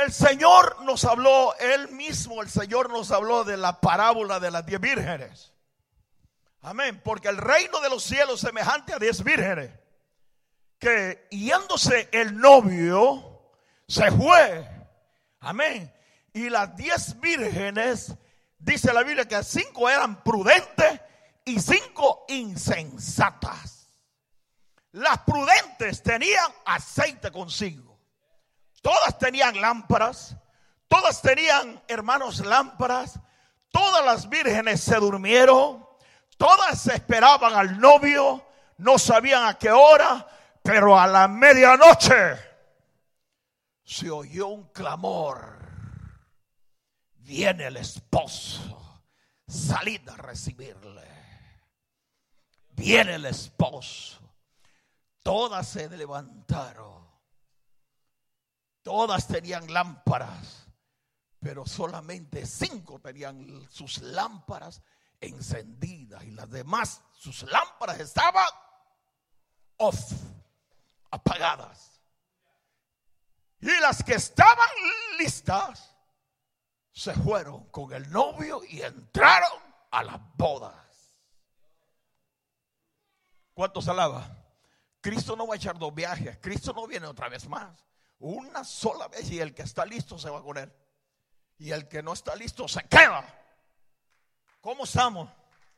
el Señor nos habló, Él mismo, el Señor nos habló de la parábola de las 10 vírgenes. Amén, porque el reino de los cielos es semejante a 10 vírgenes, que yéndose el novio, se fue. Amén. Y las 10 vírgenes, dice la Biblia que 5 eran prudentes y 5 insensatas. Las prudentes tenían aceite consigo. Todas tenían lámparas. Todas tenían, hermanos, lámparas. Todas las vírgenes se durmieron. Todas esperaban al novio. No sabían a qué hora, pero a la medianoche se oyó un clamor. Viene el esposo, salid a recibirle. Viene el esposo. Todas se levantaron. Todas tenían lámparas, pero solamente 5 tenían sus lámparas encendidas y las demás, sus lámparas estaban off, apagadas. Y las que estaban listas se fueron con el novio y entraron a las bodas. ¿Cuántos alaban? Cristo no va a echar 2 viajes. Cristo no viene otra vez más. Una sola vez, y el que está listo se va con él. Y el que no está listo se queda. ¿Cómo estamos?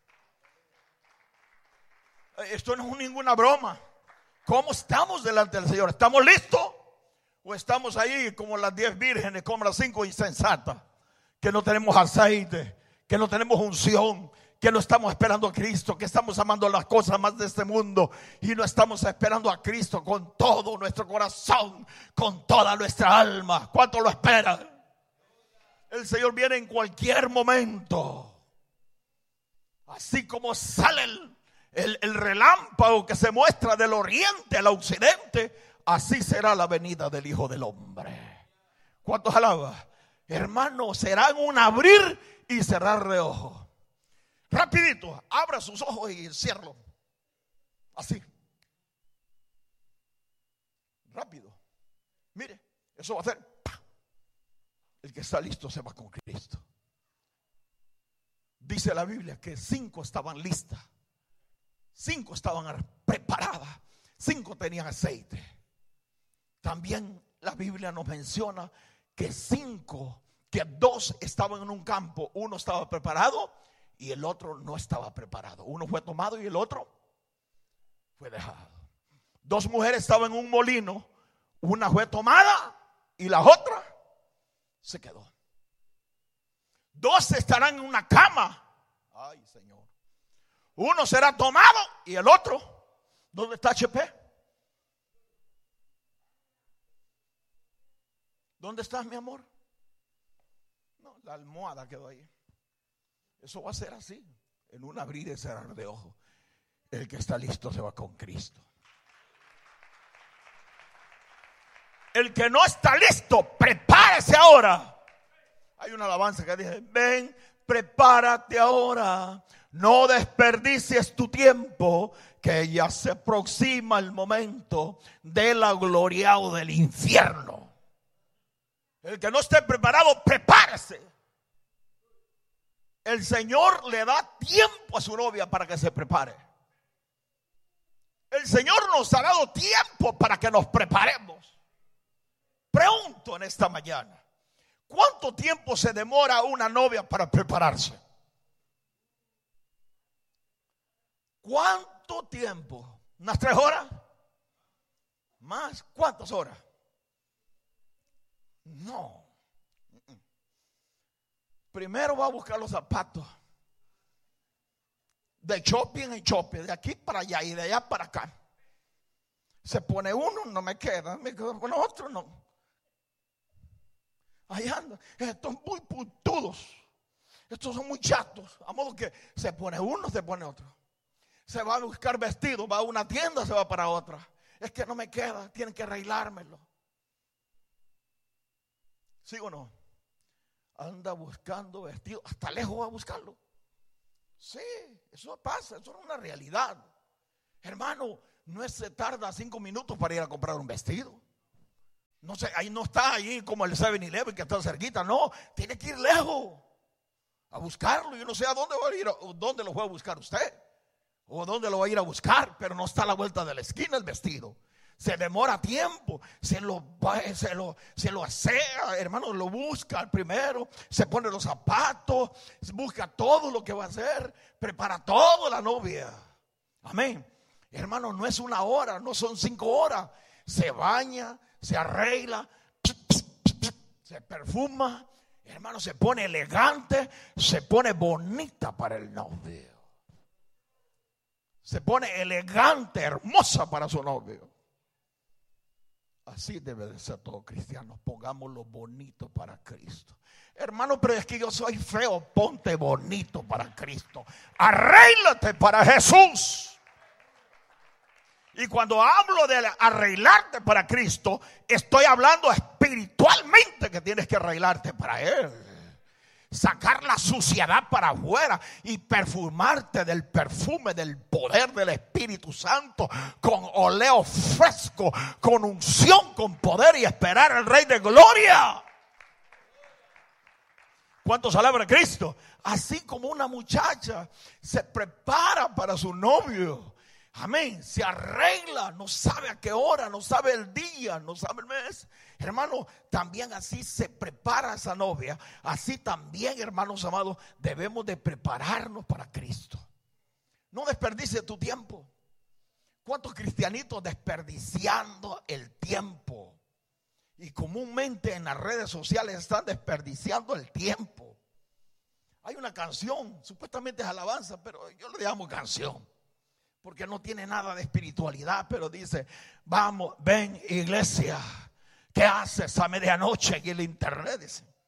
Esto no es ninguna broma. ¿Cómo estamos delante del Señor? ¿Estamos listos? ¿O estamos ahí como las 10 vírgenes, como las 5 insensatas? Que no tenemos aceite, que no tenemos unción, que no estamos esperando a Cristo, que estamos amando las cosas más de este mundo y no estamos esperando a Cristo con todo nuestro corazón, con toda nuestra alma. ¿Cuánto lo esperan? El Señor viene en cualquier momento. Así como sale el relámpago que se muestra del oriente al occidente, así será la venida del Hijo del Hombre. ¿Cuántos alaban? Hermanos, será en un abrir y cerrar de ojos. Rapidito, abra sus ojos y ciérralo. Así. Rápido. Mire, eso va a hacer. ¡Pah! El que está listo se va con Cristo. Dice la Biblia que 5 estaban listas. 5 estaban preparadas. 5 tenían aceite. También la Biblia nos menciona que 2 estaban en un campo. Uno estaba preparado y el otro no estaba preparado. Uno fue tomado y el otro fue dejado. 2 mujeres estaban en un molino. Una fue tomada y la otra se quedó. 2 estarán en una cama. Ay, Señor. Uno será tomado y el otro, ¿dónde está HP? ¿Dónde estás, mi amor? No, la almohada quedó ahí. Eso va a ser así, en un abrir y cerrar de ojos. El que está listo se va con Cristo. El que no está listo, prepárese ahora. Hay una alabanza que dice: ven, prepárate ahora, no desperdicies tu tiempo, que ya se aproxima el momento de la gloria o del infierno. El que no esté preparado, prepárese. El Señor le da tiempo a su novia para que se prepare. El Señor nos ha dado tiempo para que nos preparemos. Pregunto en esta mañana: ¿cuánto tiempo se demora una novia para prepararse? ¿Cuánto tiempo? ¿Unas 3 horas? ¿Más? ¿Cuántas horas? No. Primero va a buscar los zapatos. De shopping en shopping, de aquí para allá y de allá para acá. Se pone uno, no me queda con otro, no. Ahí anda. Estos muy putudos. Estos son muy chatos. A modo que se pone uno, se pone otro. Se va a buscar vestido, va a una tienda, se va para otra. Es que no me queda, tienen que arreglármelo. ¿Sí o no? Anda buscando vestido, hasta lejos va a buscarlo. Sí, eso pasa, eso es una realidad. Hermano, no se tarda 5 minutos para ir a comprar un vestido. No sé, ahí no está ahí como el 7-Eleven que está cerquita. No, tiene que ir lejos a buscarlo. Yo no sé a dónde va a ir, dónde lo fue a buscar usted, o dónde lo va a ir a buscar, pero no está a la vuelta de la esquina el vestido. Se demora tiempo, se lo asea, hermano, lo busca primero, se pone los zapatos, busca todo lo que va a hacer, prepara todo la novia. Amén. Hermano, no es una hora, no son 5 horas. Se baña, se arregla, se perfuma, hermano, se pone elegante, se pone bonita para el novio. Se pone elegante, hermosa para su novio. Así debe de ser todo cristiano. Pongámoslo bonito para Cristo. Hermano, pero es que yo soy feo. Ponte bonito para Cristo. Arréglate para Jesús. Y cuando hablo de arreglarte para Cristo, estoy hablando espiritualmente que tienes que arreglarte para Él. Sacar la suciedad para afuera y perfumarte del perfume del poder del Espíritu Santo, con oleo fresco, con unción, con poder, y esperar al Rey de Gloria. ¿Cuántos alaban a Cristo? Así como una muchacha se prepara para su novio. Amén, se arregla, no sabe a qué hora, no sabe el día, no sabe el mes. Hermano, también así se prepara esa novia. Así también, hermanos amados, debemos de prepararnos para Cristo. No desperdicie tu tiempo. ¿Cuántos cristianitos desperdiciando el tiempo? Y comúnmente en las redes sociales están desperdiciando el tiempo. Hay una canción, supuestamente es alabanza, pero yo le llamo canción, porque no tiene nada de espiritualidad, pero dice: vamos, ven iglesia, ¿qué haces a medianoche en el internet?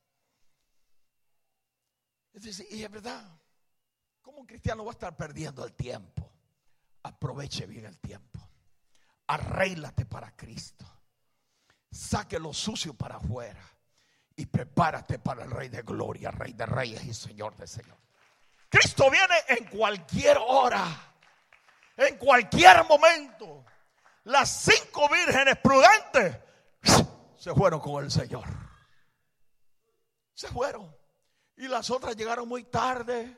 Dice, y es verdad, ¿cómo un cristiano va a estar perdiendo el tiempo? Aproveche bien el tiempo. Arréglate para Cristo. Saque lo sucio para afuera y prepárate para el Rey de Gloria, Rey de Reyes y Señor de Señores. Cristo viene en cualquier hora. En cualquier momento. Las 5 vírgenes prudentes se fueron con el Señor. Se fueron. Y las otras llegaron muy tarde.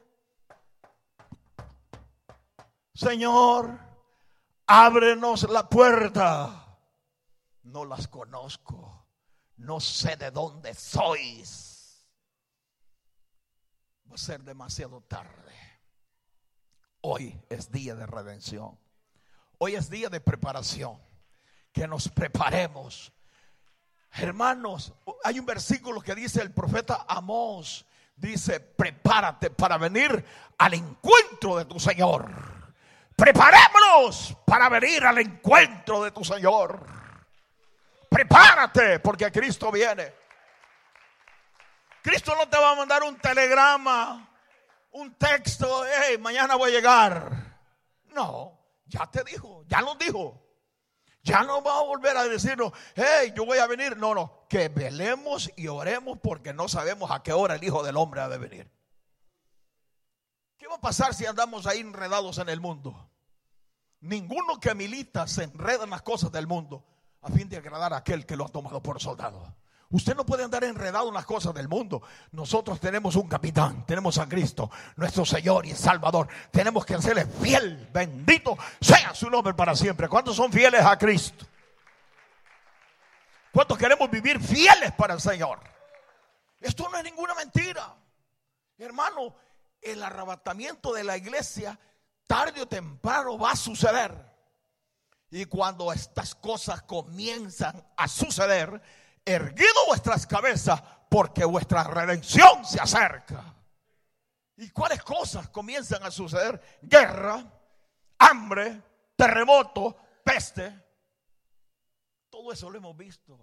Señor, ábrenos la puerta. No las conozco. No sé de dónde sois. Va a ser demasiado tarde. Hoy es día de redención. Hoy es día de preparación. Que nos preparemos. Hermanos, hay un versículo que dice el profeta Amós. Dice: prepárate para venir al encuentro de tu Señor. Preparémonos para venir al encuentro de tu Señor. Prepárate, porque Cristo viene. Cristo no te va a mandar un telegrama, un texto: hey, mañana voy a llegar. No, ya te dijo, ya nos dijo. Ya no va a volver a decirnos: hey, yo voy a venir. No, que velemos y oremos, porque no sabemos a qué hora el Hijo del Hombre ha de venir. ¿Qué va a pasar si andamos ahí enredados en el mundo? Ninguno que milita se enreda en las cosas del mundo a fin de agradar a aquel que lo ha tomado por soldado. Usted no puede andar enredado en las cosas del mundo. Nosotros tenemos un capitán, tenemos a Cristo, nuestro Señor y Salvador. Tenemos que serle fiel. Bendito sea su nombre para siempre. ¿Cuántos son fieles a Cristo? ¿Cuántos queremos vivir fieles para el Señor? Esto no es ninguna mentira. Hermano, el arrebatamiento de la iglesia tarde o temprano va a suceder. Y cuando estas cosas comienzan a suceder, erguido vuestras cabezas, porque vuestra redención se acerca. ¿Y cuáles cosas comienzan a suceder? Guerra, hambre, terremoto, peste. Todo eso lo hemos visto.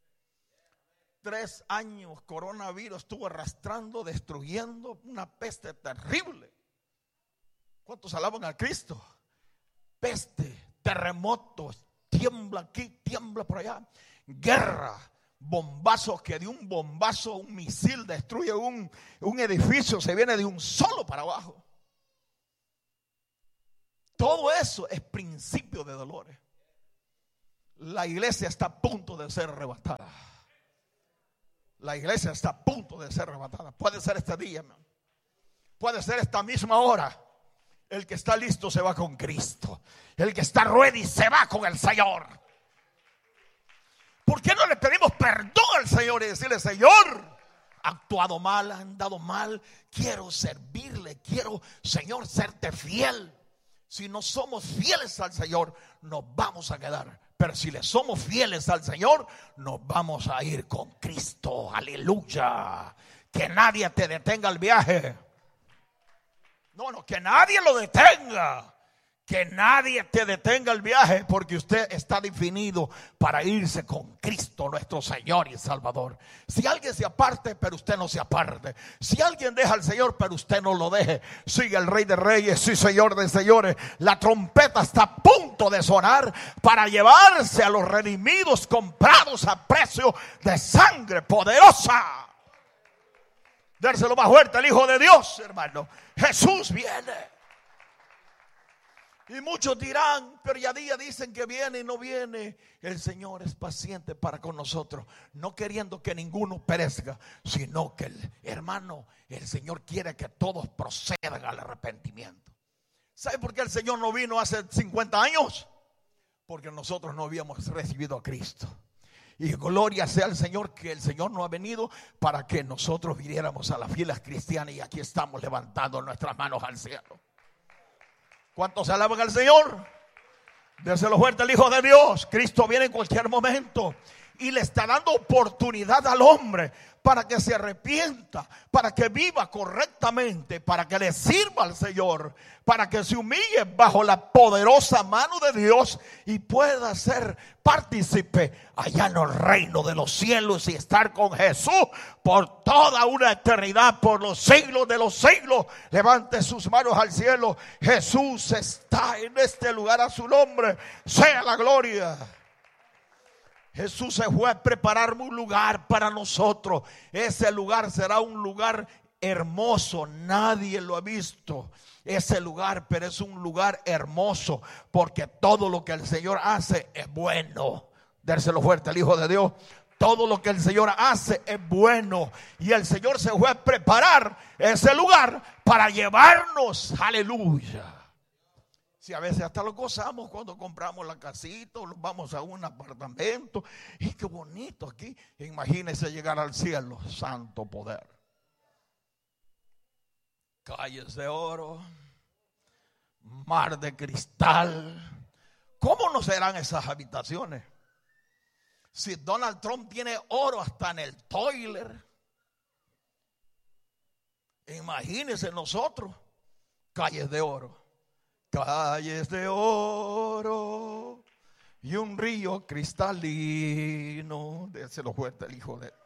3 años coronavirus estuvo arrastrando, destruyendo, una peste terrible. ¿Cuántos alaban a Cristo? Peste, terremotos, tiembla aquí, tiembla por allá. Guerra, bombazos, que de un bombazo, un misil destruye un edificio, se viene de un solo para abajo. Todo eso es principio de dolores. La iglesia está a punto de ser arrebatada. La iglesia está a punto de ser arrebatada. Puede ser este día, hermano. Puede ser esta misma hora. El que está listo se va con Cristo. El que está ready se va con el Señor. ¿Por qué no le pedimos perdón al Señor y decirle: Señor, he actuado mal, he andado mal, quiero servirle, quiero, Señor, serte fiel? Si no somos fieles al Señor, nos vamos a quedar. Pero si le somos fieles al Señor, nos vamos a ir con Cristo. Aleluya. Que nadie te detenga el viaje. No, que nadie lo detenga. Que nadie te detenga el viaje, porque usted está definido para irse con Cristo, nuestro Señor y Salvador. Si alguien se aparte, pero usted no se aparte. Si alguien deja al Señor, pero usted no lo deje. Sigue el Rey de Reyes, sí, Señor de señores. La trompeta está a punto de sonar para llevarse a los redimidos, comprados a precio de sangre poderosa. Dárselo más fuerte al Hijo de Dios, hermano. Jesús viene. Y muchos dirán: pero ya día dicen que viene y no viene. El Señor es paciente para con nosotros, no queriendo que ninguno perezca, sino que el Señor quiere que todos procedan al arrepentimiento. ¿Sabe por qué el Señor no vino hace 50 años? Porque nosotros no habíamos recibido a Cristo. Y gloria sea al Señor, que el Señor no ha venido para que nosotros viniéramos a las filas cristianas. Y aquí estamos levantando nuestras manos al cielo. ¿Cuántos alaban al Señor? Déselo fuerte al Hijo de Dios. Cristo viene en cualquier momento y le está dando oportunidad al hombre para que se arrepienta, para que viva correctamente, para que le sirva al Señor, para que se humille bajo la poderosa mano de Dios y pueda ser partícipe allá en el reino de los cielos y estar con Jesús por toda una eternidad, por los siglos de los siglos. Levante sus manos al cielo. Jesús está en este lugar, a su nombre sea la gloria. Jesús se fue a preparar un lugar para nosotros. Ese lugar será un lugar hermoso. Nadie lo ha visto ese lugar, pero es un lugar hermoso, porque todo lo que el Señor hace es bueno. Dérselo fuerte al Hijo de Dios. Todo lo que el Señor hace es bueno. Y el Señor se fue a preparar ese lugar para llevarnos. Aleluya. Si a veces hasta lo gozamos cuando compramos la casita o vamos a un apartamento. Y qué bonito aquí. Imagínese llegar al cielo. Santo poder. Calles de oro. Mar de cristal. ¿Cómo no serán esas habitaciones? Si Donald Trump tiene oro hasta en el toilet. Imagínese nosotros. Calles de oro. Calles de oro y un río cristalino. Déselo fuerte el Hijo de...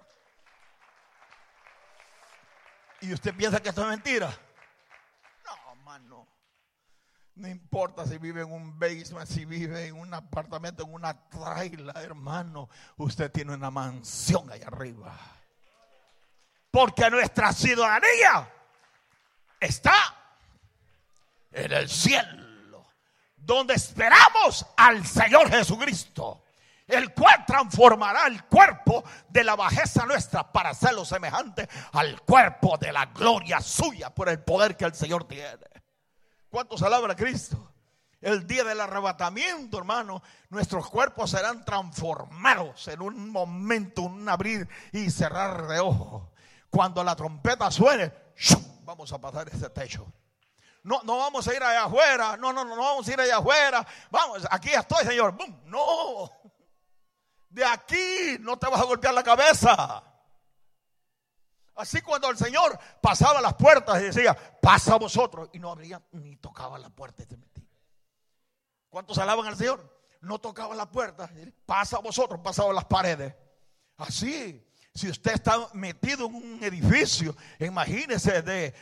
¿Y usted piensa que esto es mentira? No, mano. No importa si vive en un basement, si vive en un apartamento, en una traila, hermano. Usted tiene una mansión allá arriba. Porque nuestra ciudadanía está en el cielo, donde esperamos al Señor Jesucristo, el cual transformará el cuerpo de la bajeza nuestra para hacerlo semejante al cuerpo de la gloria suya, por el poder que el Señor tiene. ¿Cuántos alaban a Cristo? El día del arrebatamiento, hermano, nuestros cuerpos serán transformados en un momento, un abrir y cerrar de ojos. Cuando la trompeta suene, vamos a pasar ese techo. No vamos a ir allá afuera. No vamos a ir allá afuera. Vamos, aquí estoy, Señor. ¡Bum! No. De aquí no te vas a golpear la cabeza. Así cuando el Señor pasaba las puertas y decía: pasa a vosotros, y no abría ni tocaba la puerta y te metía. ¿Cuántos alaban al Señor? No tocaba la puerta, pasa a vosotros, pasaba las paredes. Así, si usted está metido en un edificio, imagínese de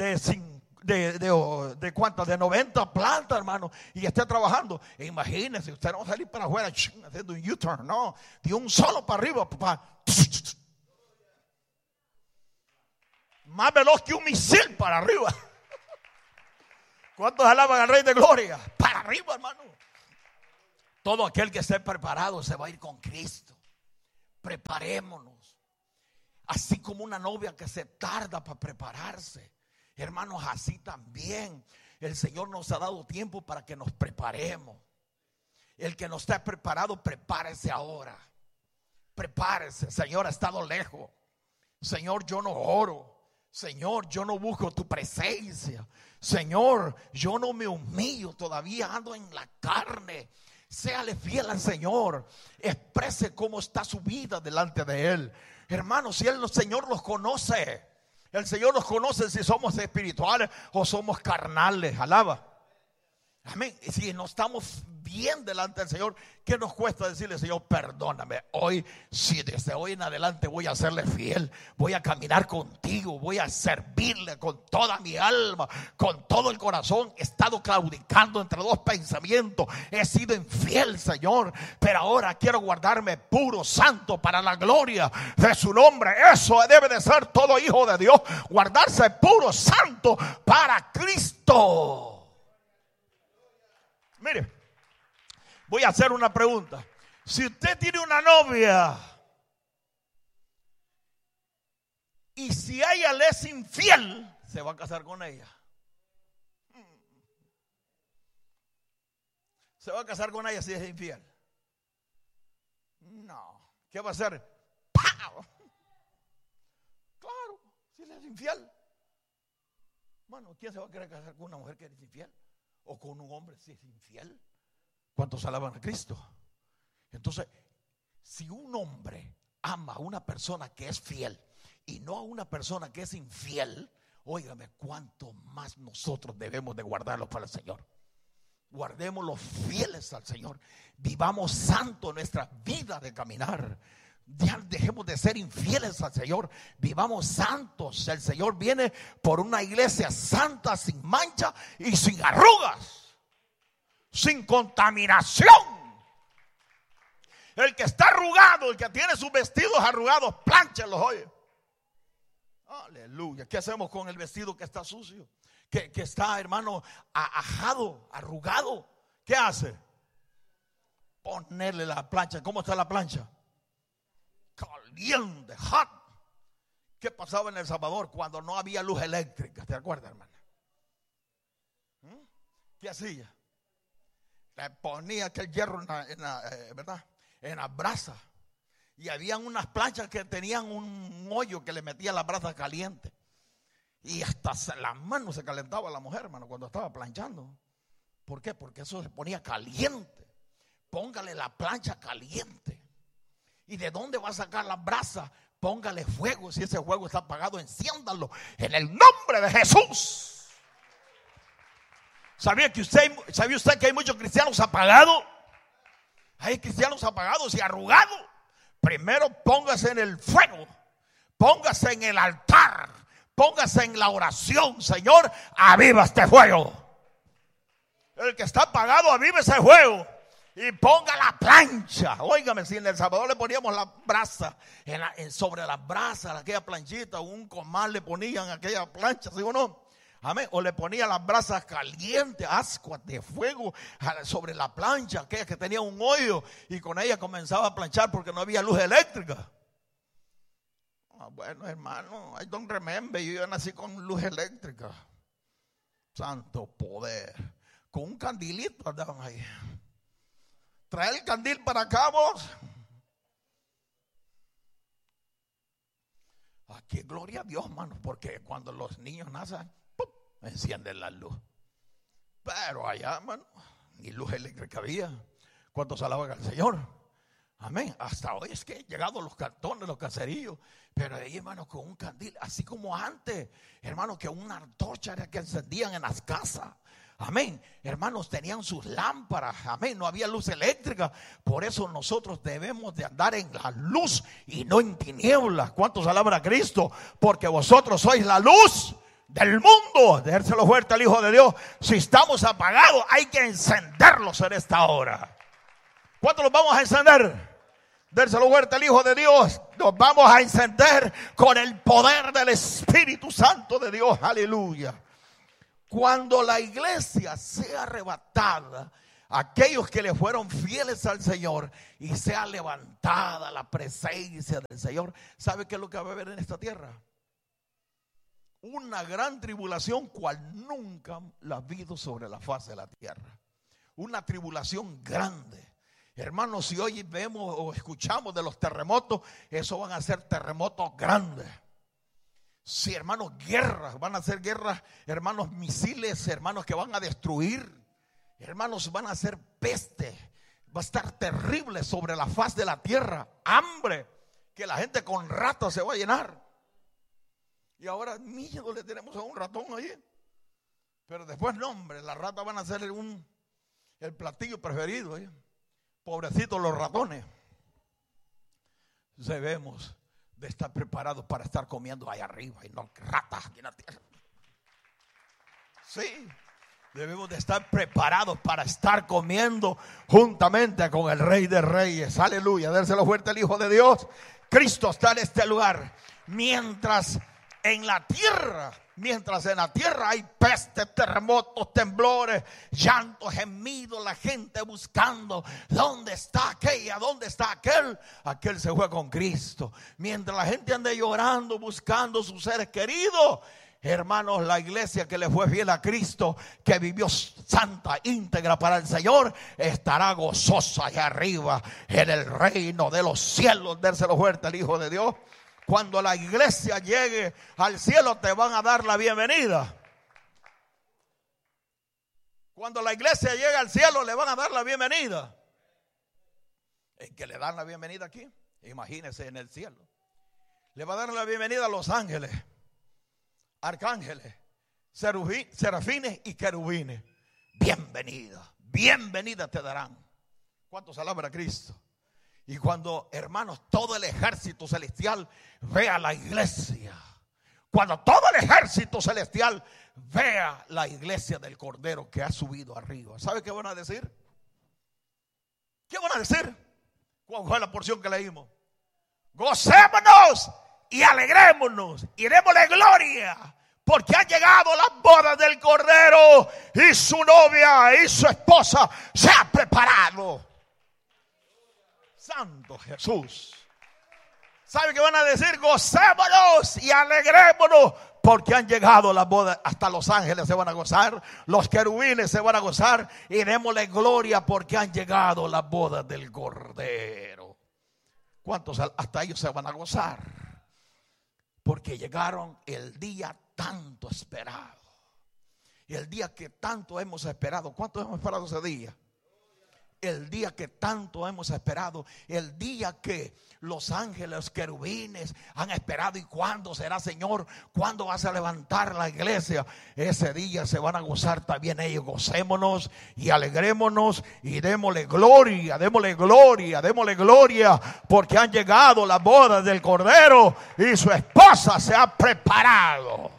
90 plantas, hermano, y esté trabajando. Imagínese, usted no va a salir para afuera haciendo un U-turn, no, de un solo para arriba, papá. Más veloz que un misil para arriba. ¿Cuántos alaban al Rey de Gloria? Para arriba, hermano. todo aquel que esté preparado se va a ir con Cristo. Preparémonos. Así como una novia que se tarda para prepararse, hermanos, así también el Señor nos ha dado tiempo para que nos preparemos. El que no esté preparado, prepárese ahora. Prepárese. Señor, ha estado lejos. Señor, yo no oro. Señor, yo no busco tu presencia. Señor, yo no me humillo, todavía ando en la carne. Séale fiel al Señor. Exprese cómo está su vida delante de Él. Hermanos, si el Señor los conoce. El Señor nos conoce si somos espirituales o somos carnales. Alaba. Amén. Y si no estamos bien delante del Señor, ¿qué nos cuesta decirle, Señor, perdóname? Hoy, si desde hoy en adelante voy a serle fiel, voy a caminar contigo, voy a servirle con toda mi alma, con todo el corazón. He estado claudicando entre dos pensamientos, he sido infiel, Señor, pero ahora quiero guardarme puro, santo, para la gloria de su nombre. Eso debe de ser todo hijo de Dios, guardarse puro, santo para Cristo. Mire, voy a hacer una pregunta. Si usted tiene una novia y si ella le es infiel, ¿se va a casar con ella? ¿Se va a casar con ella si es infiel? No. ¿Qué va a hacer? ¡Pau! Claro, si le es infiel. Bueno, ¿quién se va a querer casar con una mujer que es infiel? O con un hombre si es infiel. ¿Cuántos alaban a Cristo? Entonces, si un hombre ama a una persona que es fiel y no a una persona que es infiel, óigame, cuánto más nosotros debemos de guardarlos para el Señor. Guardemos los fieles al Señor. Vivamos santo nuestra vida de caminar. Ya dejemos de ser infieles al Señor. Vivamos santos. El Señor viene por una iglesia santa, sin mancha y sin arrugas, sin contaminación. El que está arrugado, el que tiene sus vestidos arrugados, plánchelos hoy. Aleluya. ¿Qué hacemos con el vestido que está sucio? Que está, hermano, ajado, arrugado. ¿Qué hace? Ponerle la plancha. ¿Cómo está la plancha? Caliente, hot. ¿Qué pasaba en El Salvador cuando no había luz eléctrica? ¿Te acuerdas, hermana? ¿Qué hacía? Le ponía aquel hierro ¿verdad? En las brasas. Y había unas planchas que tenían un hoyo que le metían las brasas calientes. Y hasta las manos se calentaba la mujer, hermano, cuando estaba planchando. ¿Por qué? Porque eso se ponía caliente. Póngale la plancha caliente. ¿Y de dónde va a sacar las brasas? Póngale fuego. Si ese fuego está apagado, enciéndalo en el nombre de Jesús. ¿Sabía usted que hay muchos cristianos apagados? Hay cristianos apagados y arrugados. Primero póngase en el fuego. Póngase en el altar. Póngase en la oración. Señor, aviva este fuego. El que está apagado, aviva ese fuego. Y ponga la plancha. Óigame, si en El Salvador le poníamos la brasa, sobre las brasas, aquella planchita, un comal le ponían aquella plancha, ¿sí o no? Amén. O le ponían las brasas calientes, ascuas de fuego sobre la plancha, aquella que tenía un hoyo, y con ella comenzaba a planchar porque no había luz eléctrica. Bueno, hermano, I don't remember, yo nací con luz eléctrica. Santo poder. Con un candilito andaban ahí. Trae el candil para acá, vos. Aquí gloria a Dios, hermano, porque cuando los niños nacen, ¡pum!, encienden la luz. Pero allá, hermano, ni luz eléctrica había. ¿Cuántos alaban al Señor? Amén. Hasta hoy es que han llegado los cantones, los caseríos. Pero ahí, hermano, con un candil, así como antes, hermano, que una antorcha era que encendían en las casas. Amén. Hermanos, tenían sus lámparas. Amén. No había luz eléctrica. Por eso nosotros debemos de andar en la luz y no en tinieblas. ¿Cuántos alaban a Cristo? Porque vosotros sois la luz del mundo. Dérselo fuerte al Hijo de Dios. Si estamos apagados, hay que encenderlos en esta hora. ¿Cuántos los vamos a encender? Dérselo fuerte al Hijo de Dios. Nos vamos a encender con el poder del Espíritu Santo de Dios. Aleluya. Cuando la iglesia sea arrebatada, aquellos que le fueron fieles al Señor y sea levantada la presencia del Señor. ¿Sabe qué es lo que va a haber en esta tierra? Una gran tribulación cual nunca la ha habido sobre la faz de la tierra. Una tribulación grande. Hermanos, si hoy vemos o escuchamos de los terremotos, eso van a ser terremotos grandes. Sí, hermanos, guerras, van a ser guerras, hermanos, misiles, hermanos, que van a destruir. Hermanos, van a ser peste. Va a estar terrible sobre la faz de la tierra. Hambre, que la gente con ratas se va a llenar. Y ahora miedo le tenemos a un ratón ahí. Pero después no, hombre, las ratas van a ser el platillo preferido ahí. Pobrecitos los ratones. Debemos de estar preparados para estar comiendo ahí arriba y no ratas aquí en la tierra. Sí, debemos de estar preparados para estar comiendo juntamente con el Rey de Reyes. Aleluya, dérselo fuerte al Hijo de Dios. Cristo está en este lugar. Mientras en la tierra hay peste, terremotos, temblores, llantos, gemidos, la gente buscando dónde está aquella, dónde está aquel se fue con Cristo. Mientras la gente ande llorando, buscando sus seres queridos, hermanos, la iglesia que le fue fiel a Cristo, que vivió santa, íntegra para el Señor, estará gozosa allá arriba en el reino de los cielos. Dérselo fuerte al Hijo de Dios. Cuando la iglesia llegue al cielo, te van a dar la bienvenida. Cuando la iglesia llegue al cielo, le van a dar la bienvenida. ¿En que le dan la bienvenida aquí? Imagínese en el cielo. Le va a dar la bienvenida a los ángeles, arcángeles, serafines y querubines. Bienvenida, bienvenida te darán. ¿Cuántos alaban a Cristo? Y cuando, hermanos, todo el ejército celestial vea la iglesia, cuando todo el ejército celestial vea la iglesia del Cordero que ha subido arriba, ¿sabe qué van a decir? ¿Qué van a decir? ¿Cuál fue la porción que leímos? Gocémonos y alegrémonos y démosle gloria, porque han llegado las bodas del Cordero y su novia y su esposa se han preparado. Santo Jesús. ¿Sabe qué van a decir? Gocémonos y alegrémonos, porque han llegado las bodas. Hasta los ángeles se van a gozar, los querubines se van a gozar, y démosle gloria porque han llegado las bodas del Cordero. ¿Cuántos? Hasta ellos se van a gozar, porque llegaron el día tanto esperado, y el día que tanto hemos esperado. ¿Cuánto hemos esperado ese día? El día que tanto hemos esperado, el día que los ángeles, los querubines han esperado. ¿Y cuándo será, Señor? ¿Cuándo vas a levantar la iglesia? Ese día se van a gozar también ellos. Gocémonos y alegrémonos y démosle gloria, démosle gloria, démosle gloria, porque han llegado las bodas del Cordero y su esposa se ha preparado.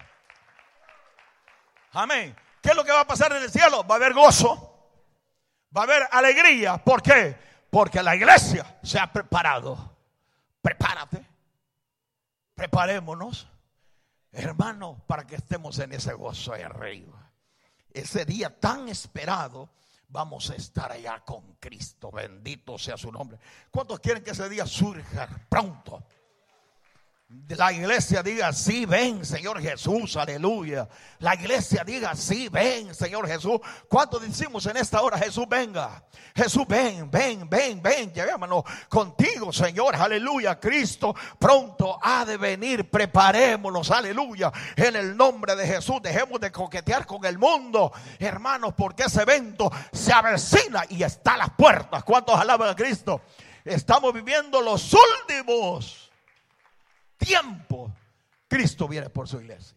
Amén. ¿Qué es lo que va a pasar en el cielo? Va a haber gozo. Va a haber alegría. ¿Por qué? Porque la iglesia se ha preparado. Prepárate. Preparémonos, hermanos, para que estemos en ese gozo ahí arriba. Ese día tan esperado, vamos a estar allá con Cristo. Bendito sea su nombre. ¿Cuántos quieren que ese día surja pronto? La iglesia diga: sí, ven, Señor Jesús, aleluya. La iglesia diga: sí, ven, Señor Jesús. ¿Cuántos decimos en esta hora: Jesús venga? Jesús ven, ven, ven, ven, llevémonos contigo, Señor, aleluya. Cristo pronto ha de venir, preparémonos, aleluya. En el nombre de Jesús, dejemos de coquetear con el mundo, hermanos, porque ese evento se avecina y está a las puertas. ¿Cuántos alaban a Cristo? Estamos viviendo los últimos tiempo. Cristo viene por su iglesia.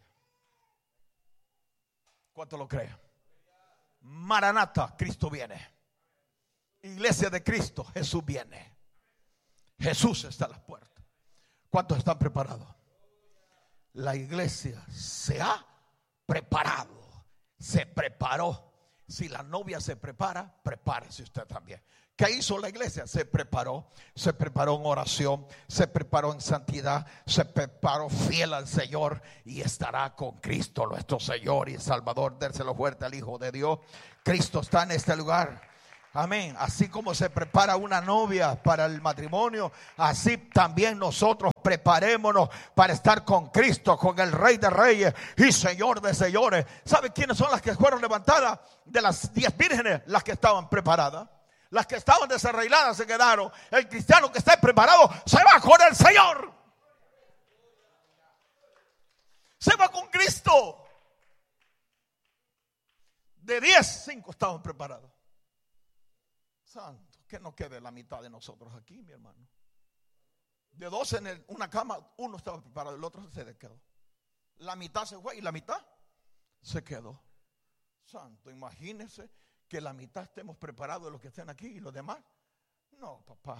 ¿Cuánto lo creen? Maranata, Cristo viene. Iglesia de Cristo, Jesús viene. Jesús está a las puertas. ¿Cuántos están preparados? La iglesia se ha preparado, se preparó. Si la novia se prepara, prepárese usted también. ¿Qué hizo la iglesia? Se preparó en oración, se preparó en santidad, se preparó fiel al Señor y estará con Cristo nuestro Señor y Salvador. Dérselo fuerte al Hijo de Dios. Cristo está en este lugar. Amén. Así como se prepara una novia para el matrimonio, así también nosotros preparémonos para estar con Cristo, con el Rey de Reyes y Señor de Señores. ¿Sabe quiénes son las que fueron levantadas? De las 10 vírgenes, las que estaban preparadas. Las que estaban desarregladas se quedaron. El cristiano que está preparado se va con el Señor. Se va con Cristo. De 10, 5 estaban preparados. Santo, que no quede la mitad de nosotros aquí, mi hermano. De 2 en una cama, uno estaba preparado, el otro se quedó. La mitad se fue y la mitad se quedó. Santo, imagínense que la mitad estemos preparados de los que estén aquí y los demás. No, papá.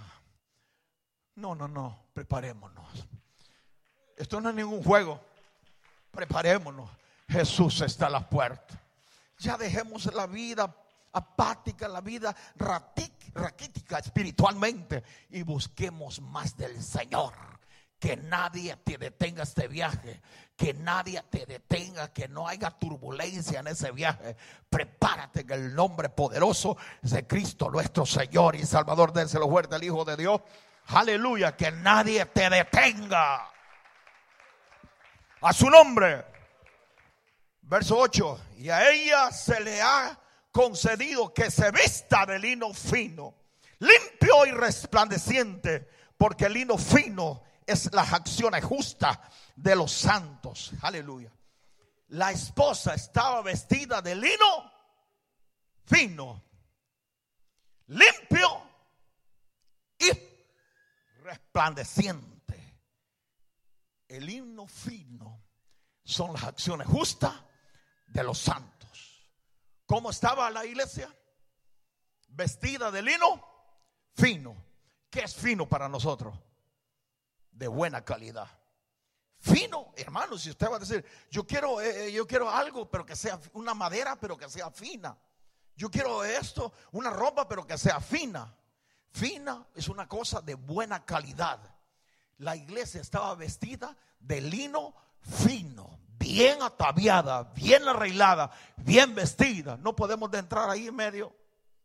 No, preparémonos. Esto no es ningún juego. Preparémonos. Jesús está a la puerta. Ya dejemos la vida apática, la vida raquítica espiritualmente y busquemos más del Señor. Que nadie te detenga este viaje, que nadie te detenga, que no haya turbulencia en ese viaje. Prepárate en el nombre poderoso de Cristo nuestro Señor y Salvador. Dénselo fuerte al Hijo de Dios. Aleluya, que nadie te detenga. A su nombre. Verso 8. Y a ella se le ha concedido que se vista de lino fino, limpio y resplandeciente, porque el lino fino es las acciones justas de los santos. Aleluya. La esposa estaba vestida de lino fino, limpio y resplandeciente. El lino fino son las acciones justas de los santos. ¿Cómo estaba la iglesia? Vestida de lino fino. ¿Qué es fino para nosotros? De buena calidad. Fino, hermano, si usted va a decir, yo quiero algo, pero que sea una madera, pero que sea fina. Yo quiero esto, una ropa, pero que sea fina. Fina es una cosa de buena calidad. La iglesia estaba vestida de lino fino, bien ataviada, bien arreglada, bien vestida. No podemos entrar ahí en medio.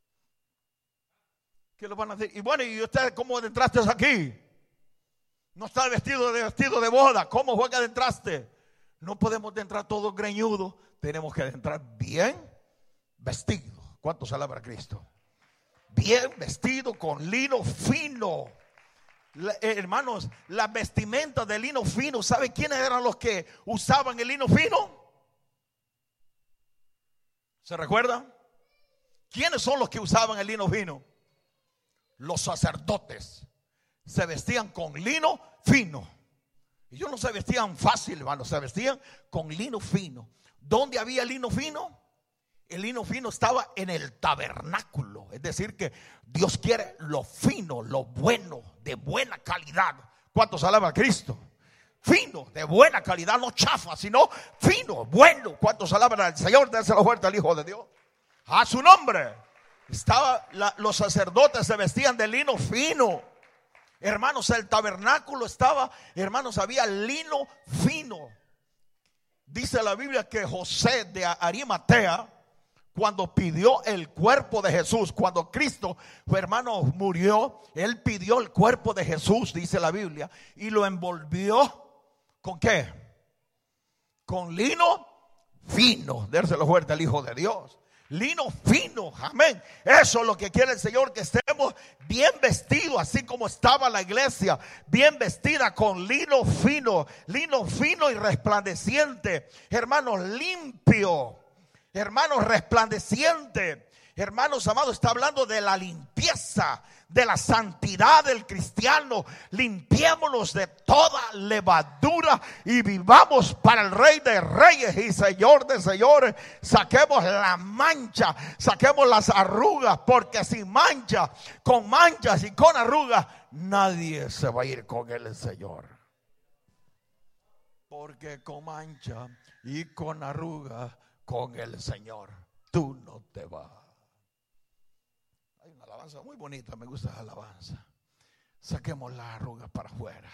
¿Qué lo van a decir? Y bueno, ¿y usted cómo entraste aquí? No está vestido de boda. ¿Cómo fue que entraste? No podemos entrar todos greñudos. Tenemos que entrar bien vestido. ¿Cuántos alaban a Cristo? Bien vestido con lino fino. Hermanos, las vestimentas de lino fino, ¿sabe quiénes eran los que usaban el lino fino? ¿Se recuerdan? ¿Quiénes son los que usaban el lino fino? Los sacerdotes. Se vestían con lino fino. Y ellos no se vestían fácil, hermanos, se vestían con lino fino. ¿Dónde había lino fino? El lino fino estaba en el tabernáculo. Es decir que Dios quiere lo fino, lo bueno, de buena calidad. ¿Cuántos alaban a Cristo? Fino, de buena calidad, no chafa, sino fino, bueno. ¿Cuántos alaban al Señor? Déselo fuerte al Hijo de Dios. A su nombre. Los sacerdotes se vestían de lino fino. Hermanos, el tabernáculo estaba, hermanos, había lino fino. Dice la Biblia que José de Arimatea, cuando pidió el cuerpo de Jesús, cuando Cristo, hermanos, murió, él pidió el cuerpo de Jesús, dice la Biblia, y lo envolvió ¿con qué? Con lino fino. Dérselo fuerte al Hijo de Dios. Lino fino, amén. Eso es lo que quiere el Señor, que estemos bien vestidos, así como estaba la iglesia, bien vestida con lino fino y resplandeciente, hermanos, limpio, hermanos, resplandeciente. Hermanos amados, está hablando de la limpieza, de la santidad del cristiano. Limpiémonos de toda levadura y vivamos para el Rey de Reyes y Señor de Señores. Saquemos la mancha, saquemos las arrugas, porque sin mancha, con manchas y con arrugas, nadie se va a ir con el Señor. Porque con mancha y con arrugas, con el Señor tú no te vas. Hay una alabanza muy bonita, me gusta la alabanza. Saquemos las arrugas para afuera.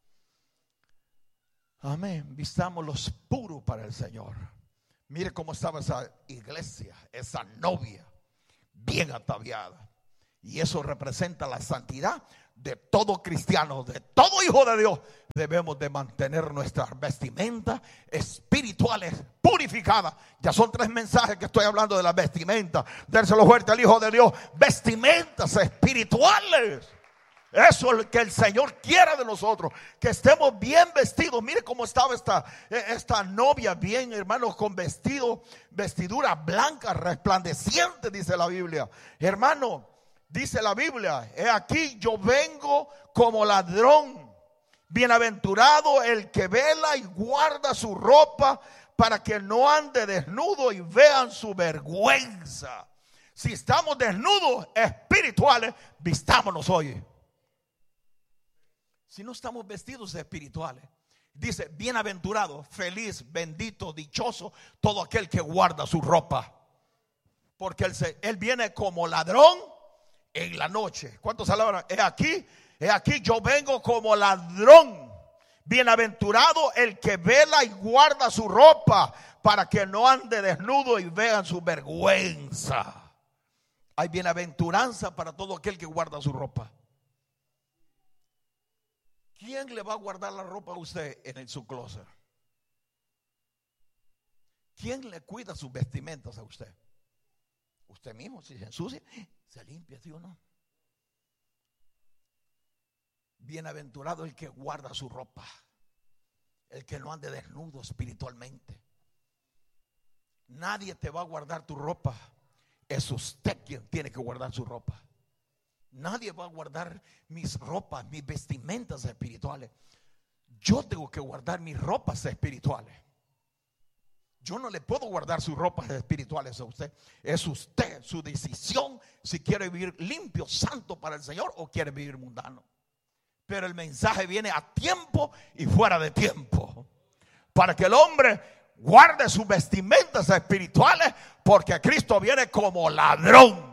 Amén. Vistámoslos puros para el Señor. Mire cómo estaba esa iglesia, esa novia, bien ataviada. Y eso representa la santidad de todo cristiano, de todo hijo de Dios. Debemos de mantener nuestras vestimentas espirituales purificadas. Ya son 3 mensajes que estoy hablando de las vestimentas. Dérselo fuerte al hijo de Dios. Vestimentas espirituales. Eso es lo que el Señor quiere de nosotros, que estemos bien vestidos. Mire cómo estaba esta novia, bien, hermanos, con vestidura blanca, resplandeciente, dice la Biblia. Hermano, dice la Biblia: he aquí yo vengo como ladrón. Bienaventurado el que vela y guarda su ropa, para que no ande desnudo y vean su vergüenza. Si estamos desnudos espirituales, vistámonos hoy. Si no estamos vestidos espirituales, dice: bienaventurado, feliz, bendito, dichoso todo aquel que guarda su ropa, porque él viene como ladrón en la noche. ¿Cuántos alaban? He aquí yo vengo como ladrón. Bienaventurado el que vela y guarda su ropa, para que no ande desnudo y vean su vergüenza. Hay bienaventuranza para todo aquel que guarda su ropa. ¿Quién le va a guardar la ropa a usted en su closet? ¿Quién le cuida sus vestimentas a usted? Usted mismo. Si se ensucia, se limpia, ¿sí o no? Bienaventurado el que guarda su ropa, el que no ande desnudo espiritualmente. Nadie te va a guardar tu ropa. Es usted quien tiene que guardar su ropa. Nadie va a guardar mis ropas, mis vestimentas espirituales. Yo tengo que guardar mis ropas espirituales. Yo no le puedo guardar sus ropas espirituales a usted. Es usted, su decisión, si quiere vivir limpio, santo para el Señor, o quiere vivir mundano. Pero el mensaje viene a tiempo y fuera de tiempo, para que el hombre guarde sus vestimentas espirituales, porque Cristo viene como ladrón.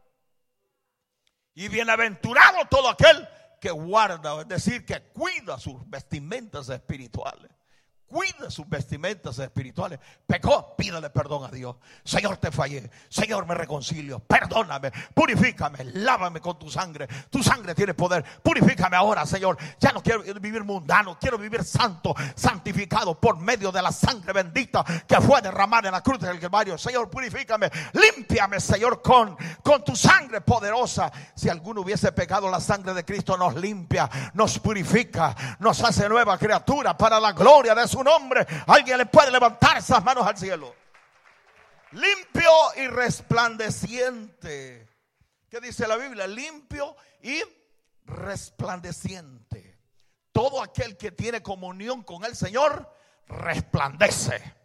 Y bienaventurado todo aquel que guarda, es decir, que cuida sus vestimentas espirituales. Cuida sus vestimentas espirituales. Pecó, pídale perdón a Dios. Señor, te fallé. Señor, me reconcilio. Perdóname, purifícame, lávame con tu sangre. Tu sangre tiene poder. Purifícame ahora, Señor. Ya no quiero vivir mundano, quiero vivir santo, santificado por medio de la sangre bendita que fue derramada en la cruz del Calvario. Señor, purifícame, límpiame, Señor, con tu sangre poderosa. Si alguno hubiese pecado, la sangre de Cristo nos limpia, nos purifica, nos hace nueva criatura para la gloria de su nombre. Alguien le puede levantar esas manos al cielo. Limpio y resplandeciente. ¿Qué dice la Biblia? Limpio y resplandeciente. Todo aquel que tiene comunión con el Señor resplandece.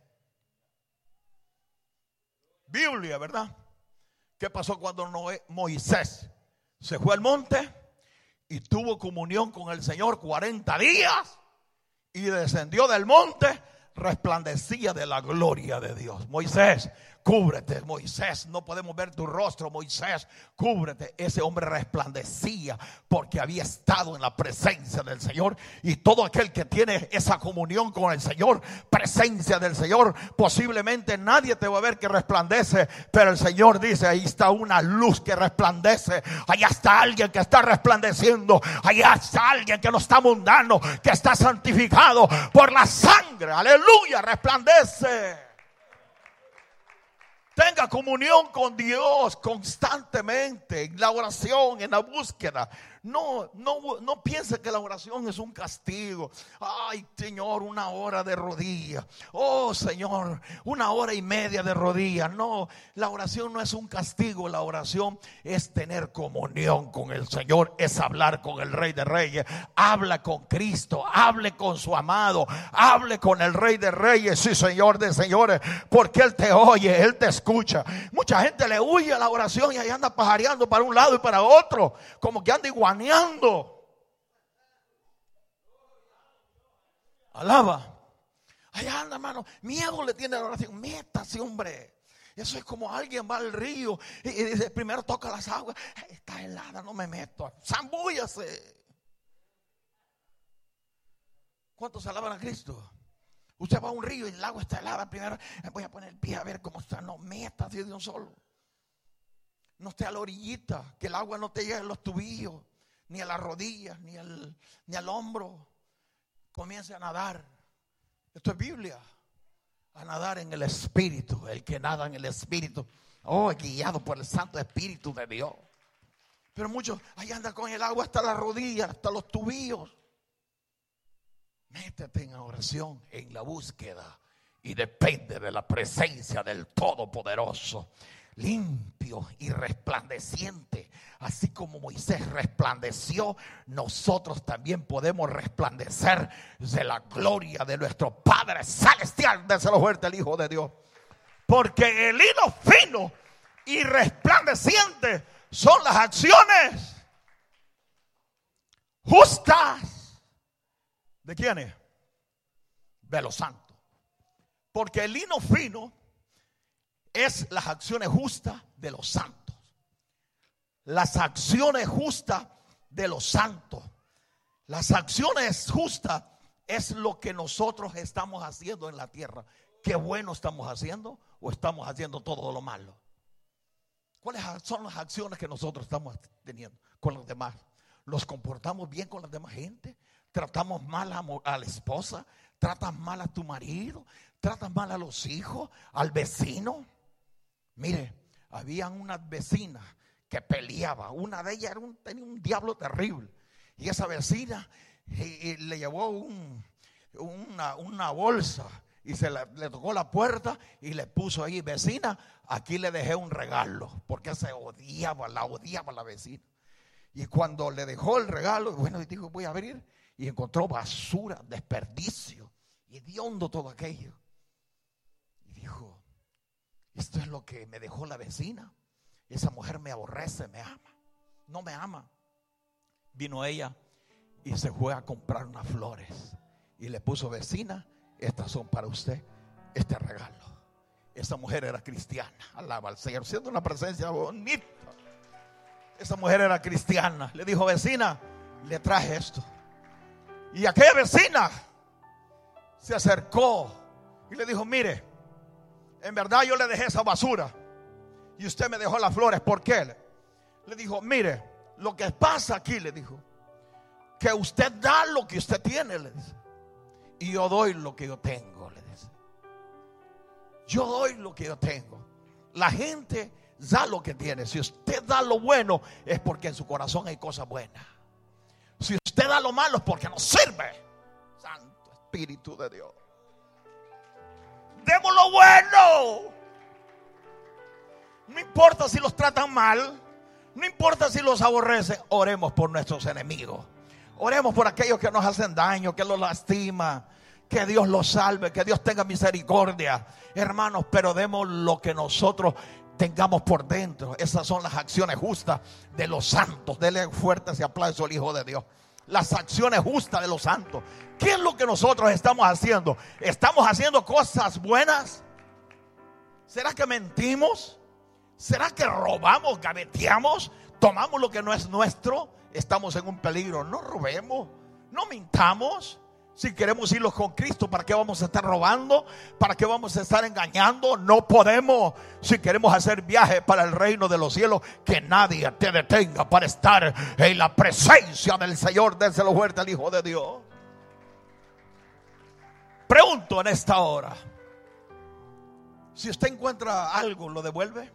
Biblia, ¿verdad? ¿Qué pasó cuando Moisés se fue al monte y tuvo comunión con el Señor 40 días? Y descendió del monte, resplandecía de la gloria de Dios. Moisés, cúbrete. Moisés, no podemos ver tu rostro. Moisés, cúbrete. Ese hombre resplandecía porque había estado en la presencia del Señor. Y todo aquel que tiene esa comunión con el Señor, presencia del Señor, posiblemente nadie te va a ver que resplandece, pero el Señor dice: ahí está una luz que resplandece. Allá está alguien que está resplandeciendo. Allá está alguien que no está mundano, que está santificado por la sangre. Aleluya, resplandece. Tenga comunión con Dios constantemente, en la oración, en la búsqueda. No piense que la oración es un castigo. Ay, Señor, 1 hora de rodillas. Oh, Señor, 1 hora y media de rodillas. No, la oración no es un castigo. La oración es tener comunión con el Señor, es hablar con el Rey de Reyes. Habla con Cristo, hable con su amado, hable con el Rey de Reyes, sí, Señor de señores, porque Él te oye, Él te escucha. Mucha gente le huye a la oración y ahí anda pajareando para un lado y para otro, como que anda iguaneando. Alaba. Allá anda, hermano. Miedo le tiene a la oración. Métase, hombre. Eso es como alguien va al río y dice: primero toca las aguas. Está helada, no me meto. Zambúyase. ¿Cuántos alaban a Cristo? Usted va a un río y el agua está helada. Primero voy a poner el pie a ver cómo está. No, métase de un solo. No esté a la orillita, que el agua no te llegue a los tobillos, ni a las rodillas, ni al hombro. Comience a nadar. Esto es Biblia. A nadar en el Espíritu. El que nada en el Espíritu, guiado por el Santo Espíritu de Dios. Pero muchos ahí andan con el agua hasta las rodillas, hasta los tobillos. Métete en oración, en la búsqueda, y depende de la presencia del Todopoderoso. Limpio y resplandeciente, así como Moisés resplandeció, nosotros también podemos resplandecer de la gloria de nuestro Padre Celestial. Déselo fuerte al Hijo de Dios. Porque el hilo fino y resplandeciente son las acciones justas. ¿De quiénes? De los santos. Porque el lino fino es las acciones justas de los santos. Las acciones justas de los santos. Las acciones justas es lo que nosotros estamos haciendo en la tierra. ¿Qué bueno estamos haciendo o estamos haciendo todo lo malo? ¿Cuáles son las acciones que nosotros estamos teniendo con los demás? ¿Los comportamos bien con la demás gente? ¿Tratamos mal a la esposa? ¿Tratas mal a tu marido? ¿Tratas mal a los hijos? ¿Al vecino? Mire, habían unas vecinas que peleaban. Una de ellas tenía un diablo terrible. Y esa vecina le llevó una bolsa y le tocó la puerta y le puso ahí: vecina, aquí le dejé un regalo. Porque la odiaba la vecina. Y cuando le dejó el regalo, bueno, dijo: voy a abrir. Y encontró basura, desperdicio, hediondo todo aquello. Y dijo: esto es lo que me dejó la vecina. Esa mujer me aborrece, me ama. No me ama. Vino ella y se fue a comprar unas flores. Y le puso: vecina, estas son para usted, este regalo. Esa mujer era cristiana. Alaba al Señor, siendo una presencia bonita. Esa mujer era cristiana. Le dijo: vecina, le traje esto. Y aquella vecina se acercó y le dijo: mire, en verdad yo le dejé esa basura y usted me dejó las flores. ¿Por qué? Le dijo: mire, lo que pasa aquí, le dijo, que usted da lo que usted tiene, le dice, y yo doy lo que yo tengo, le dice. Yo doy lo que yo tengo. La gente da lo que tiene. Si usted da lo bueno, es porque en su corazón hay cosas buenas. Si usted da lo malo, es porque no sirve. Santo Espíritu de Dios, demos lo bueno. No importa si los tratan mal, no importa si los aborrecen. Oremos por nuestros enemigos. Oremos por aquellos que nos hacen daño, que los lastiman. Que Dios los salve, que Dios tenga misericordia, hermanos. Pero demos lo que nosotros tengamos por dentro. Esas son las acciones justas de los santos. Denle fuerte ese aplauso al Hijo de Dios. Las acciones justas de los santos. ¿Qué es lo que nosotros estamos haciendo? ¿Estamos haciendo cosas buenas? ¿Será que mentimos? ¿Será que robamos, gaveteamos, tomamos lo que no es nuestro? Estamos en un peligro. No robemos, no mintamos. Si queremos irnos con Cristo, ¿para qué vamos a estar robando? ¿Para qué vamos a estar engañando? No podemos. Si queremos hacer viaje para el reino de los cielos, que nadie te detenga para estar en la presencia del Señor. Déselo fuerte al Hijo de Dios. Pregunto en esta hora: si usted encuentra algo, ¿lo devuelve?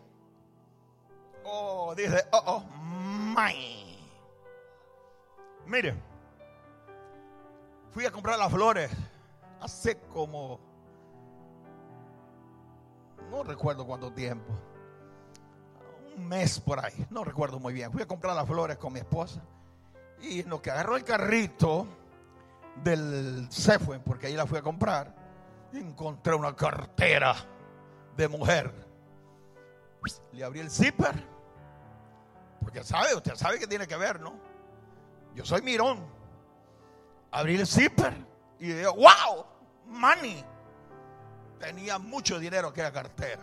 Dice: mine. Mire, fui a comprar las flores hace como, no recuerdo cuánto tiempo, un mes por ahí, no recuerdo muy bien. Fui a comprar las flores con mi esposa y en lo que agarró el carrito del Sefuen, porque ahí la fui a comprar, encontré una cartera de mujer. Le abrí el zipper, porque usted sabe que tiene que ver, ¿no? Yo soy mirón. Abrí el zipper y digo: wow, money. Tenía mucho dinero aquella cartera.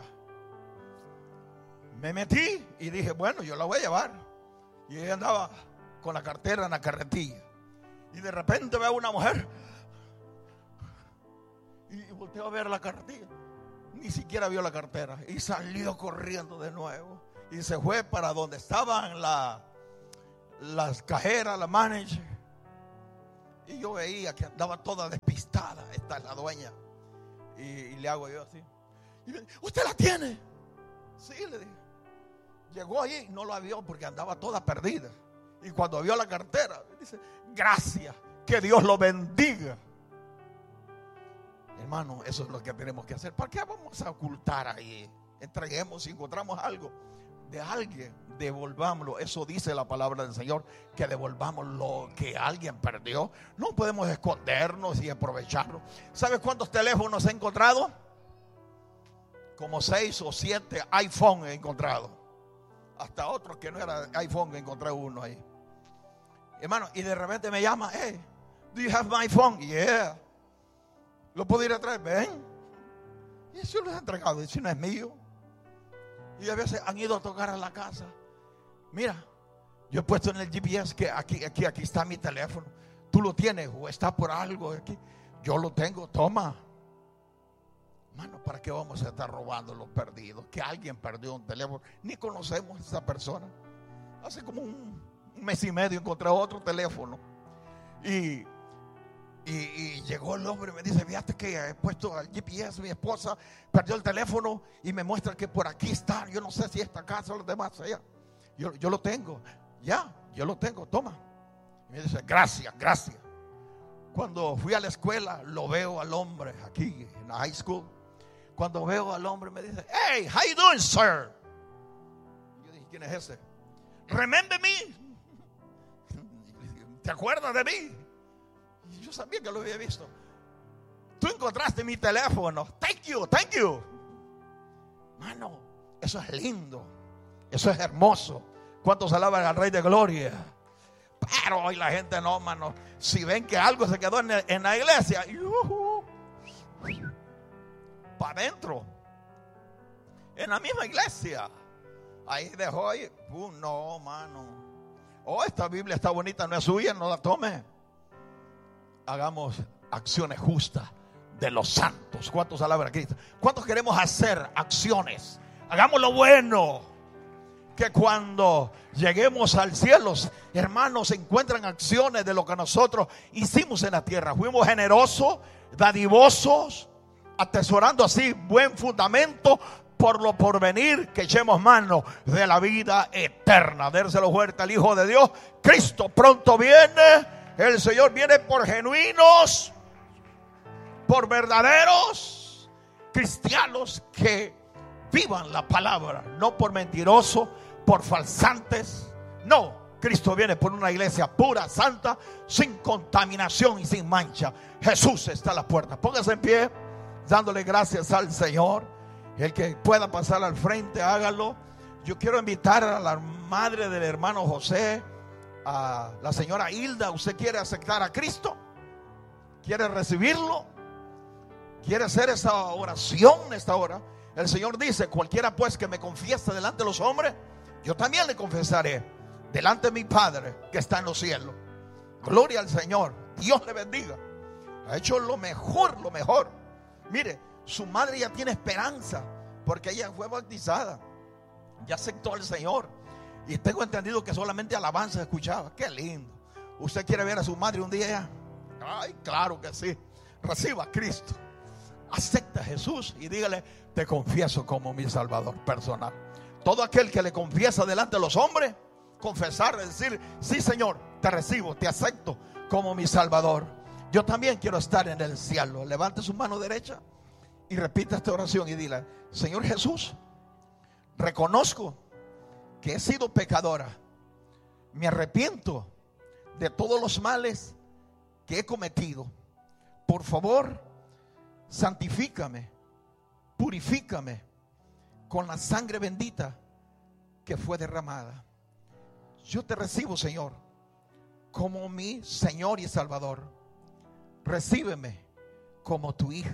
Me metí y dije: bueno, yo la voy a llevar. Y ella andaba con la cartera en la carretilla. Y de repente veo a una mujer y volteo a ver la carretilla. Ni siquiera vio la cartera y salió corriendo de nuevo. y se fue para donde estaban las cajeras, la manager. Y yo veía que andaba toda despistada. Esta es la dueña. Y le hago yo así. Y me dice, ¿usted la tiene? Sí, le dije. Llegó allí y no la vio porque andaba toda perdida. Y cuando vio la cartera, dice, gracias, que Dios lo bendiga. Hermano, eso es lo que tenemos que hacer. ¿Para qué vamos a ocultar ahí? Entreguemos, si encontramos algo de alguien, devolvámoslo. Eso dice la palabra del Señor, que devolvamos lo que alguien perdió. No podemos escondernos y aprovecharlo. ¿Sabes cuántos teléfonos he encontrado? Como 6 o 7 iPhone he encontrado. Hasta otros que no era iPhone, encontré uno ahí. Hermano, y de repente me llama, hey, do you have my phone? Yeah. ¿Lo puedo ir a traer? Ven. Y eso lo he entregado, eso no es mío. Y a veces han ido a tocar a la casa. Mira, yo he puesto en el GPS que aquí está mi teléfono. Tú lo tienes o está por algo aquí. Yo lo tengo, toma. Hermano, ¿para qué vamos a estar robando los perdidos? Que alguien perdió un teléfono. Ni conocemos a esa persona. Hace como un mes y medio encontré otro teléfono. Y llegó el hombre y me dice, fíjate que he puesto al GPS, mi esposa perdió el teléfono y me muestra que por aquí está. Yo no sé si esta casa o los demás allá. Yo lo tengo. Ya, yo lo tengo, toma. Y me dice, gracias. Cuando fui a la escuela, lo veo al hombre aquí en la high school. Cuando veo al hombre me dice, hey, how you doing, sir? Yo dije, ¿quién es ese? Remember me. ¿Te acuerdas de mí? Y yo sabía que lo había visto. Tú encontraste mi teléfono. Thank you. Mano, eso es lindo. Eso es hermoso. ¿Cuántos alaban al Rey de Gloria? Pero hoy la gente no, mano. Si ven que algo se quedó en la iglesia, para adentro, en la misma iglesia, ahí dejó ahí. No, mano. Oh, esta Biblia está bonita, no es suya, no la tome. Hagamos acciones justas de los santos. ¿Cuántos alaban a Cristo? ¿Cuántos queremos hacer acciones? Hagamos lo bueno, que cuando lleguemos al cielo, hermanos, se encuentran acciones de lo que nosotros hicimos en la tierra. Fuimos generosos, dadivosos, atesorando así buen fundamento por lo porvenir, que echemos mano de la vida eterna. Dérselo fuerte al Hijo de Dios. Cristo pronto viene. El Señor viene por genuinos, por verdaderos cristianos que vivan la palabra, no por mentirosos, por falsantes. No, Cristo viene por una iglesia pura, santa, sin contaminación y sin mancha. Jesús está a la puerta. Póngase en pie, dándole gracias al Señor. El que pueda pasar al frente, hágalo. Yo quiero invitar a la madre del hermano José, a la señora Hilda. ¿Usted quiere aceptar a Cristo? ¿Quiere recibirlo? ¿Quiere hacer esa oración esta hora? El Señor dice, cualquiera pues que me confiese delante de los hombres, yo también le confesaré delante de mi Padre que está en los cielos. Gloria al Señor. Dios le bendiga. Ha hecho lo mejor. Mire, su madre ya tiene esperanza porque ella fue bautizada, ya aceptó al Señor. Y tengo entendido que solamente alabanza escuchaba. Qué lindo. ¿Usted quiere ver a su madre un día? Ay, claro que sí. Reciba a Cristo, acepta a Jesús y dígale, te confieso como mi Salvador personal. Todo aquel que le confiesa delante de los hombres, confesar, decir, sí, Señor, te recibo, te acepto como mi Salvador. Yo también quiero estar en el cielo. Levante su mano derecha y repita esta oración y dile, Señor Jesús, reconozco que he sido pecadora. Me arrepiento de todos los males que he cometido. Por favor, santifícame, purifícame con la sangre bendita que fue derramada. Yo te recibo, Señor, como mi Señor y Salvador. Recíbeme como tu hija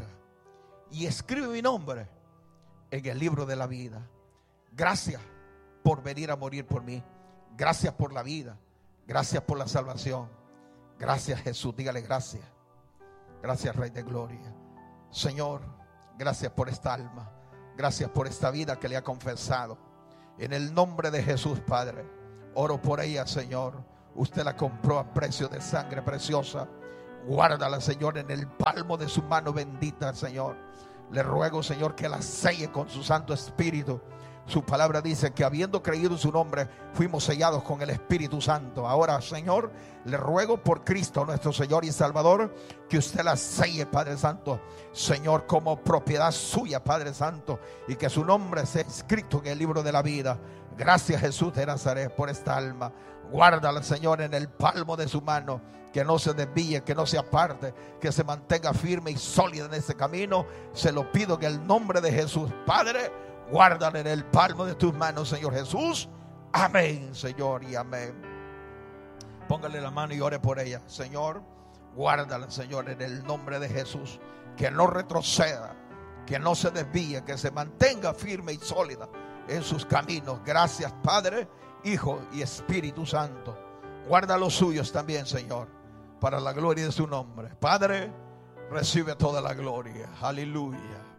y escribe mi nombre en el libro de la vida. Gracias por venir a morir por mí. Gracias por la vida. Gracias por la salvación. Gracias, Jesús. Dígale gracias. Gracias, Rey de Gloria. Señor, gracias por esta alma. Gracias por esta vida que le ha confesado. En el nombre de Jesús, Padre, oro por ella, Señor. Usted la compró a precio de sangre preciosa. Guárdala, Señor, en el palmo de su mano bendita, Señor. Le ruego, Señor, que la selle con su Santo Espíritu. Su palabra dice que habiendo creído en su nombre, fuimos sellados con el Espíritu Santo. Ahora, Señor, le ruego por Cristo, nuestro Señor y Salvador, que usted la selle, Padre Santo, Señor, como propiedad suya, Padre Santo, y que su nombre sea escrito en el libro de la vida. Gracias, Jesús de Nazaret, por esta alma. Guárdala, Señor, en el palmo de su mano, que no se desvíe, que no se aparte, que se mantenga firme y sólida en ese camino. Se lo pido en el nombre de Jesús. Padre, guárdala en el palmo de tus manos, Señor Jesús. Amén, Señor, y amén. Póngale la mano y ore por ella. Señor, guárdala, Señor, en el nombre de Jesús. Que no retroceda, que no se desvíe, que se mantenga firme y sólida en sus caminos. Gracias, Padre, Hijo y Espíritu Santo. Guarda los suyos también, Señor, para la gloria de su nombre. Padre, recibe toda la gloria. Aleluya.